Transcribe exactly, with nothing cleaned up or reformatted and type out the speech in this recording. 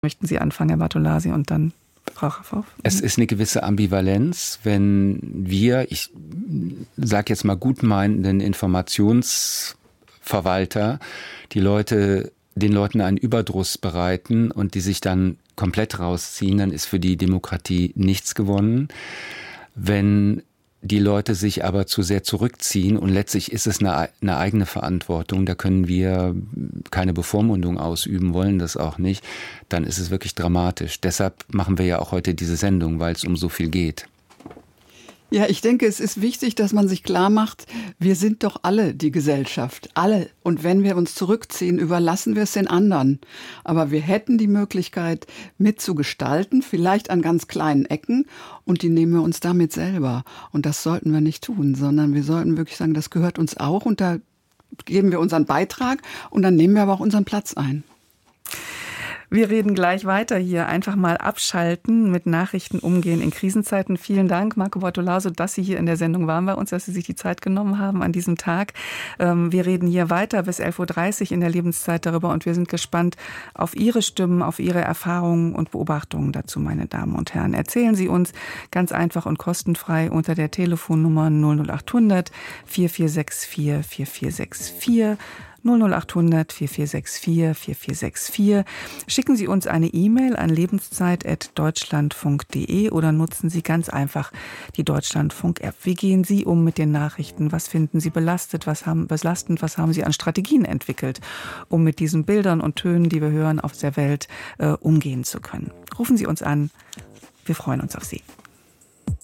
Möchten Sie anfangen, Herr Bartolasi, und dann Frau Raffhoff? Es ist eine gewisse Ambivalenz, wenn wir, ich sage jetzt mal gutmeinenden Informationsverwalter, die Leute, den Leuten einen Überdruss bereiten und die sich dann komplett rausziehen, dann ist für die Demokratie nichts gewonnen. Wenn die Leute sich aber zu sehr zurückziehen und letztlich ist es eine, eine eigene Verantwortung, da können wir keine Bevormundung ausüben, wollen das auch nicht, dann ist es wirklich dramatisch. Deshalb machen wir ja auch heute diese Sendung, weil es um so viel geht. Ja, ich denke, es ist wichtig, dass man sich klar macht, wir sind doch alle die Gesellschaft, alle. Und wenn wir uns zurückziehen, überlassen wir es den anderen. Aber wir hätten die Möglichkeit mitzugestalten, vielleicht an ganz kleinen Ecken, und die nehmen wir uns damit selber. Und das sollten wir nicht tun, sondern wir sollten wirklich sagen, das gehört uns auch und da geben wir unseren Beitrag und dann nehmen wir aber auch unseren Platz ein. Wir reden gleich weiter hier. Einfach mal abschalten, mit Nachrichten umgehen in Krisenzeiten. Vielen Dank, Marco Bortolaso, dass Sie hier in der Sendung waren bei uns, dass Sie sich die Zeit genommen haben an diesem Tag. Wir reden hier weiter bis elf Uhr dreißig in der Lebenszeit darüber und wir sind gespannt auf Ihre Stimmen, auf Ihre Erfahrungen und Beobachtungen dazu, meine Damen und Herren. Erzählen Sie uns ganz einfach und kostenfrei unter der Telefonnummer null null acht hundert vier vier sechs vier vier vier sechs vier. null null acht hundert vier vier sechs vier vier vier sechs vier. Schicken Sie uns eine E-Mail an lebenszeit at deutschlandfunk punkt de oder nutzen Sie ganz einfach die Deutschlandfunk-App. Wie gehen Sie um mit den Nachrichten? Was finden Sie belastet? Was haben, belastend? Was haben Sie an Strategien entwickelt, um mit diesen Bildern und Tönen, die wir hören, auf der Welt äh, umgehen zu können? Rufen Sie uns an. Wir freuen uns auf Sie.